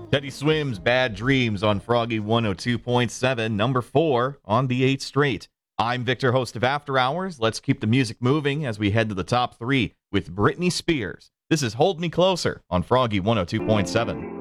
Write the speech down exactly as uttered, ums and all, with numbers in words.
Teddy Swims, Bad Dreams on Froggy one oh two point seven, number four on the eighth straight. I'm Victor, host of After Hours. Let's keep the music moving as we head to the top three with Britney Spears. This is Hold Me Closer on Froggy one oh two point seven.